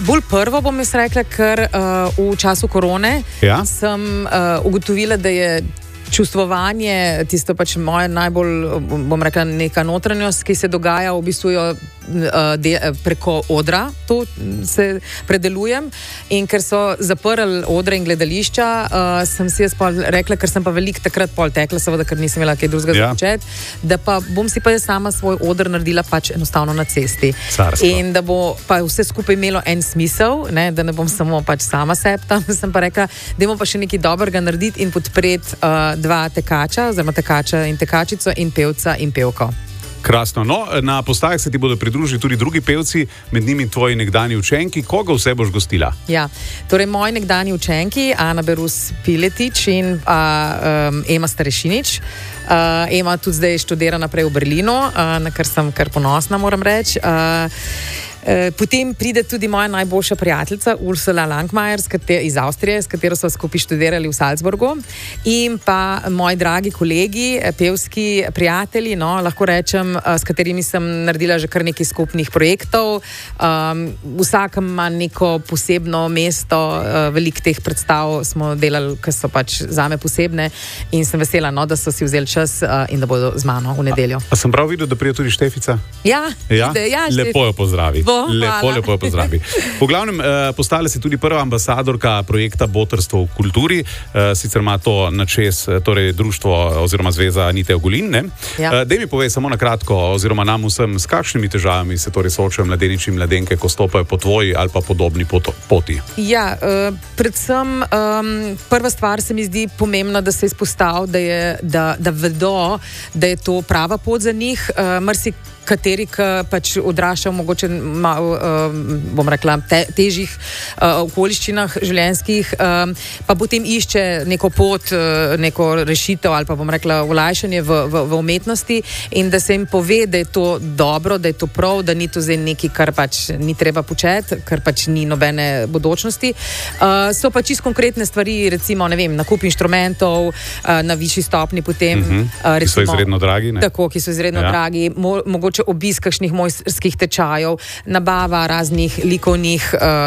Bolj prvo bom jaz rekla, ker v času korone sem ugotovila, da je čustvovanje, tisto pač moja najbolj, bom rekla, neka notranjost, ki se dogaja v bistvu preko odra, to se predelujem, in ker so zaprli odre in gledališča, sem si jaz rekla, ker sem pa veliko takrat pol tekla, seveda, ker nisem imela kaj drugega za početi, da pa bom si pa jaz sama svoj odr naredila pač enostavno na cesti. Carstvo. In da bo pa vse skupaj imelo en smisel, ne, da ne bom samo pač sama sebi tam, sem pa rekla, dajmo pa še nekaj dobrega narediti in podpreti dva tekača, oziroma tekača in tekačico in pevca in pevko. Krasno. No, na postajah se ti bodo pridružili tudi drugi pevci, med njimi tvoji nekdanji učenki. Koga vse boš gostila? Ja, torej moji nekdanji učenki, Ana Berus Piletič in Ema Starešinič. Ema tudi zdaj študira naprej v Berlinu, na kar sem kar ponosna, moram reči. Potem pride tudi moja najboljša prijateljica Ursula Langmajer iz Avstrije, s katero smo skupaj študirali v Salzburgu, in pa moji dragi kolegi, pevski prijatelji, no, lahko rečem, s katerimi sem naredila že kar nekaj skupnih projektov. Vsak ima neko posebno mesto, veliko teh predstav smo delali, ki so pač zame posebne, in sem vesela, no, da so si vzeli čas in da bodo z mano v nedeljo. A sem prav videl, da prije tudi Štefica? Ja? Lepo jo pozdravi. Lepo pozdravi. V glavnem, postala si tudi prva ambasadorka projekta Botrstvo v kulturi, sicer ima to na čez, torej društvo oziroma zveza Anite Ogulin, ne? Ja. Daj mi povej samo na kratko, oziroma nam vsem, s kakšnimi težavami se torej soočajo mladeniči in mladenke, ko stopajo po tvoji ali pa podobni poti? Ja, predvsem prva stvar se mi zdi pomembna, da se izpostavi, da vedo, da je to prava pot za njih, kateri, ki pač odraščajo mogoče bom rekla, težjih okoliščinah življenjskih, pa potem išče neko pot, neko rešitev ali pa bom rekla olajšanje v umetnosti, in da se jim pove, da je to dobro, da je to prav, da ni to zdaj nekaj, kar pač ni treba početi, kar pač ni nobene bodočnosti. So pa čisto konkretne stvari, recimo, ne vem, nakup inštrumentov na višji stopni potem. Ki so izredno dragi, ne? Tako, ki so izredno dragi, mogoče obisk kakšnih mojstrskih tečajev, nabava raznih likovnih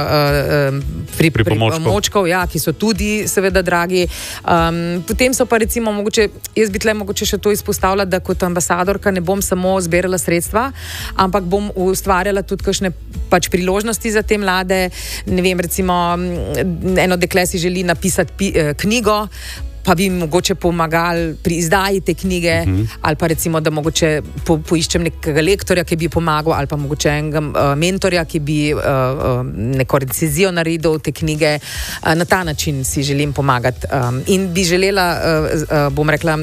pripomočkov, ki so tudi seveda dragi. Potem so pa recimo mogoče, jaz bi tle mogoče še to izpostavila, da kot ambasadorka ne bom samo zbirala sredstva, ampak bom ustvarjala tudi kakšne pač priložnosti za te mlade. Ne vem, recimo eno dekle si želi napisati knjigo, pa bi jim mogoče pomagali pri izdaji te knjige, ali pa recimo, da mogoče poiščem nekega lektorja, ki bi pomagal, ali pa mogoče enega mentorja, ki bi neko recenzijo naredil te knjige. Na ta način si želim pomagati. In bi želela, bom rekla,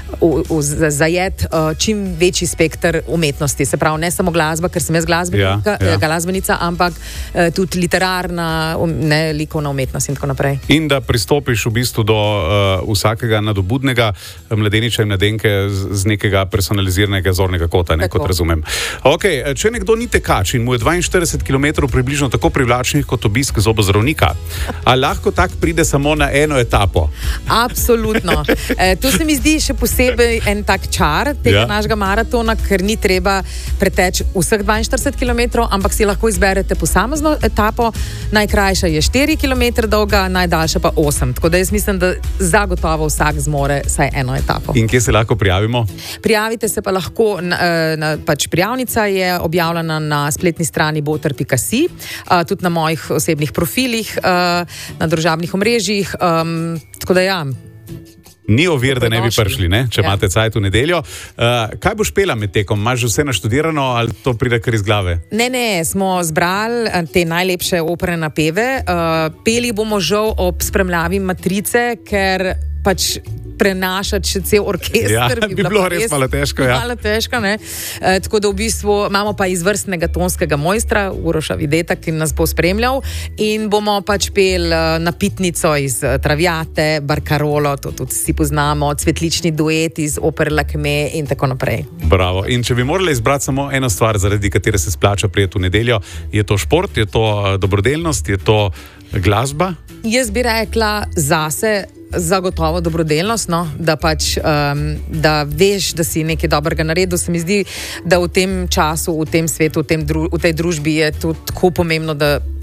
zajeti čim večji spekter umetnosti. Se pravi, ne samo glasba, ker sem jaz glasbenica, ampak tudi literarna, likovna umetnost in tako naprej. In da pristopiš v bistvu do vsakega nadobudnega mladeniča in mladenke z nekega personaliziranega zornega kota, kot razumem. Okay, če nekdo ni tekač in mu je 42 km približno tako privlačnih kot obisk zobozdravnika, a lahko tak pride samo na eno etapo? Absolutno. To se mi zdi še posebej en tak čar tega našega maratona, ker ni treba preteči vseh 42 km, ampak si lahko izberete posamezno etapo. Najkrajša je 4 km dolga, najdaljša pa 8. Tako da jaz mislim, da zagotovo vsak zmore vsaj eno etapo. In kje se lahko prijavimo? Prijavite se pa lahko, pač prijavnica je objavljena na spletni strani boter.si, tudi na mojih osebnih profilih, na družabnih omrežjih, tako da Ni ovir, da ne bi prišli, ne? Če imate cajt v nedeljo. Kaj boš pela med tekom? Imaš že vse naštudirano ali to pride kar iz glave? Ne, smo zbrali te najlepše operne napeve. Peli bomo žal ob spremljavi Matrice, ker pač prenašati še cel orkester. Bi bilo res malo težko. Malo težko, ne. Tako da v bistvu imamo pa izvrstnega tonskega mojstra, Uroša Videta, ki nas bo spremljal, in bomo pač pel Napitnico iz Traviate, Barkarolo, to tudi si poznamo, cvetlični duet iz Opere Lakme in tako naprej. Bravo. In če bi morali izbrati samo eno stvar, zaradi katere se splača prijeti v nedeljo, je to šport, je to dobrodelnost, je to glasba? Jaz bi rekla zase zagotovo dobrodelnost, no? Da pač, da veš, da si nekaj dobrega naredil. Se mi zdi, da v tem času, v tem svetu, v tej družbi je to tako pomembno, da